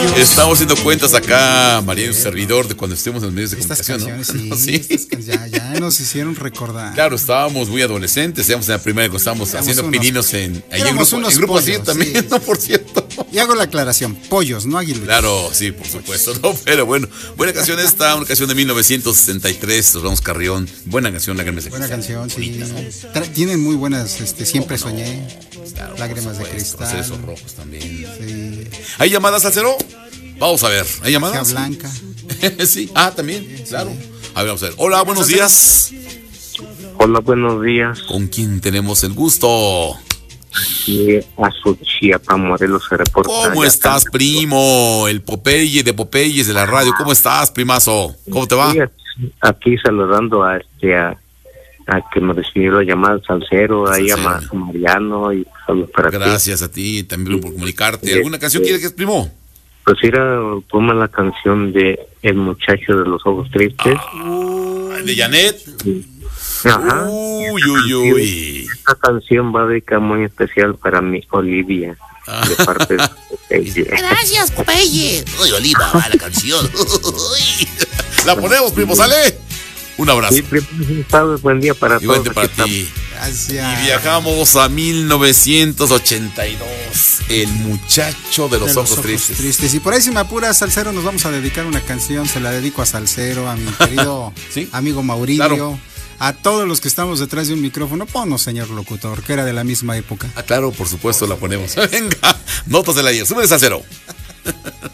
Estamos haciendo cuentas acá, María y un servidor, de cuando estuvimos en los medios de comunicación, canciones, ¿no? sí, Sí. ya nos hicieron recordar. Claro, estábamos muy adolescentes, estábamos en la primera que estábamos haciendo pininos éramos unos grupo así pollos, también, sí, ¿no? Por cierto. Y hago la aclaración, pollos, no águilas. Claro, sí, por supuesto, no, pero bueno, buena canción esta, una canción de 1963, Los Ramos Carrión, buena canción, Lágrimas de Buena Cristal. canción, sí. Bonita, ¿no? Tienen muy buenas, Siempre Soñé, Claro, Lágrimas por de supuesto, Cristal. Esos Rojos también. Sí. ¿Hay llamadas al cero? Vamos a ver, ¿hay Magia llamadas? Blanca. Sí, también, claro. A ver, vamos a ver. Hola, buenos días. Hola, buenos días. ¿Con quién tenemos el gusto? Y a su Chiapa, Morelos se reporta. ¿Cómo ya estás, está. primo? El Popeye de Popeyes de la radio. ¿Cómo estás, primazo? ¿Cómo te va? Sí, aquí saludando a que me recibió la llamada Salcero, ahí a Salcero. Mariano y saludos para ti. Gracias a ti también por comunicarte. ¿Alguna canción quieres que es, primo? Pues ponme la canción de El Muchacho de los Ojos Tristes. De Janet. Ajá. Uy. Esta canción va dedicada muy especial para mi Olivia, de parte de Popeye. Gracias, Popeye. Uy, Oliva, va la canción. Uy. La ponemos, primo, ¿sale? Un abrazo. Sí, primo, buen día para Igualmente todos. para Aquí ti. Gracias. Y viajamos a 1982. El Muchacho de los Ojos Tristes. Y por ahí, si me apuras, Salcero, nos vamos a dedicar una canción. Se la dedico a Salcero, a mi querido ¿Sí? amigo Mauricio. Claro. A todos los que estamos detrás de un micrófono, ponnos, señor locutor, que era de la misma época. Claro, por supuesto, la ponemos. Venga, notas del ayer. Súbele, Salcero.